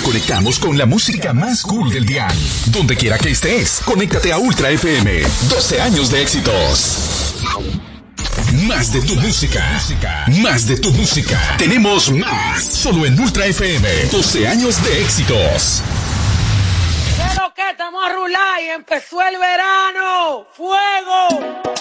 conectamos con la música más cool del dial. Donde quiera que estés, conéctate a Ultra FM. 12 años de éxitos. Más de tu música. Más de tu música. Tenemos más. Solo en Ultra FM. 12 años de éxitos. Pero que estamos a rular y empezó el verano. ¡Fuego!